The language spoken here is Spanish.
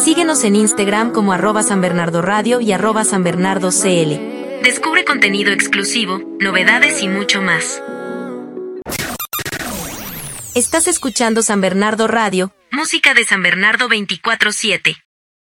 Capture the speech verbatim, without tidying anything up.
Síguenos en Instagram como arroba San Bernardo Radio y arroba San Bernardo C L. Descubre contenido exclusivo, novedades y mucho más. Estás escuchando San Bernardo Radio, música de San Bernardo veinticuatro siete.